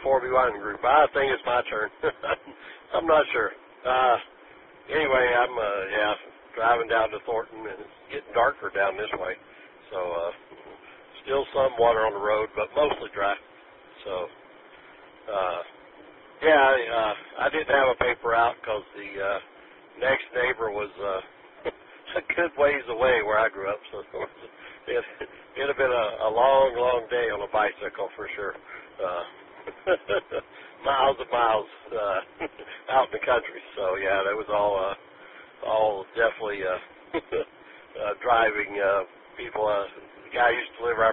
4B Wine Group. I think it's my turn. I'm not sure. Anyway, I'm driving down to Thornton, and it's getting darker down this way. So still some water on the road, but mostly dry. So I didn't have a paper out because the next neighbor was a good ways away where I grew up. So it'd have been a long, long day on a bicycle for sure. Miles and miles out in the country. So yeah, that was all definitely driving people. The guy used to live right